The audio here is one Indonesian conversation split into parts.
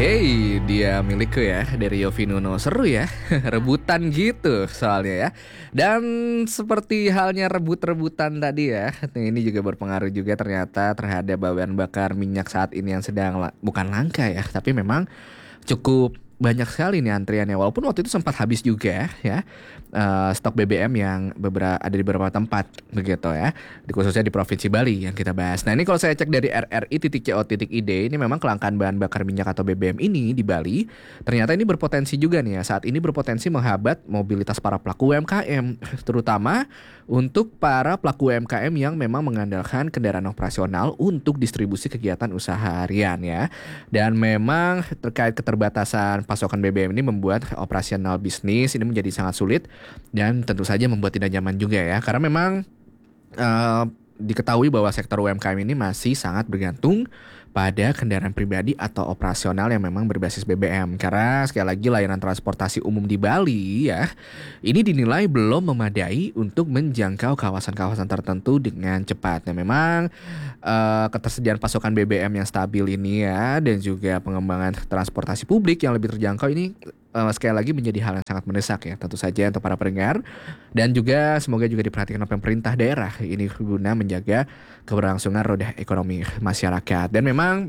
Hey, dia milikku ya, dari Yofi Nuno. Seru ya, rebutan gitu soalnya ya. Dan seperti halnya rebut-rebutan tadi ya, ini juga berpengaruh juga ternyata terhadap bahan bakar minyak saat ini yang sedang bukan langka ya, tapi memang cukup banyak sekali nih antriannya. Walaupun waktu itu sempat habis juga ya, stok BBM yang ada di beberapa tempat begitu ya, khususnya di Provinsi Bali yang kita bahas. Nah ini kalau saya cek dari rri.co.id, ini memang kelangkaan bahan bakar minyak atau BBM ini di Bali ternyata ini berpotensi juga nih ya, saat ini berpotensi menghambat mobilitas para pelaku UMKM, terutama untuk para pelaku UMKM yang memang mengandalkan kendaraan operasional untuk distribusi kegiatan usaha harian ya. Dan memang terkait keterbatasan pasokan BBM ini membuat operasional bisnis ini menjadi sangat sulit dan tentu saja membuat tidak nyaman juga ya. Karena memang diketahui bahwa sektor UMKM ini masih sangat bergantung pada kendaraan pribadi atau operasional yang memang berbasis BBM. Karena sekali lagi layanan transportasi umum di Bali ya, ini dinilai belum memadai untuk menjangkau kawasan-kawasan tertentu dengan cepat. Nah memang ketersediaan pasokan BBM yang stabil ini ya, dan juga pengembangan transportasi publik yang lebih terjangkau ini sekali lagi menjadi hal yang sangat mendesak ya, tentu saja untuk para pendengar, dan juga semoga juga diperhatikan oleh pemerintah daerah ini guna menjaga keberlangsungan roda ekonomi masyarakat. Dan memang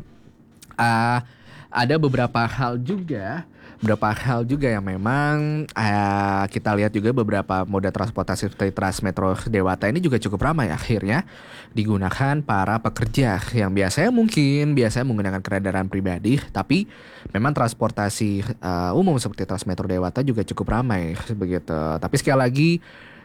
ada beberapa hal juga yang memang kita lihat juga beberapa moda transportasi seperti Transmetro Dewata ini juga cukup ramai akhirnya digunakan para pekerja yang biasanya menggunakan kendaraan pribadi, tapi memang transportasi umum seperti Transmetro Dewata juga cukup ramai begitu. Tapi sekali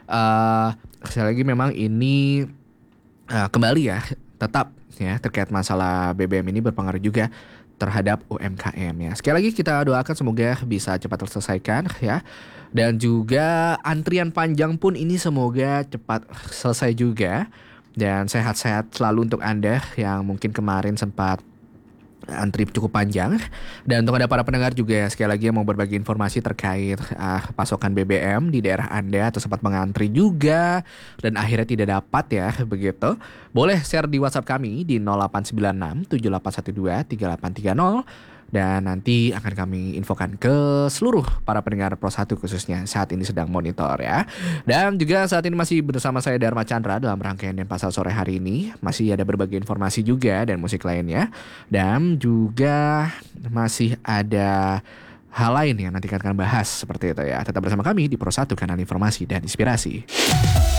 lagi memang ini kembali ya, tetap ya terkait masalah BBM ini berpengaruh juga terhadap UMKM ya. Sekali lagi kita doakan semoga bisa cepat terselesaikan ya. Dan juga antrian panjang pun ini semoga cepat selesai juga. Dan sehat-sehat selalu untuk Anda yang mungkin kemarin sempat antri cukup panjang. Dan untuk ada para pendengar juga sekali lagi yang mau berbagi informasi terkait pasokan BBM di daerah Anda atau sempat mengantri juga dan akhirnya tidak dapat ya begitu, boleh share di WhatsApp kami di 0896 7812 3830 dan nanti akan kami infokan ke seluruh para pendengar Pro 1 khususnya saat ini sedang monitor ya. Dan juga saat ini masih bersama saya Dharma Chandra dalam rangkaian Denpasar sore hari ini. Masih ada berbagai informasi juga dan musik lainnya. Dan juga masih ada hal lain yang nanti akan bahas seperti itu ya. Tetap bersama kami di Pro 1, kanal informasi dan inspirasi.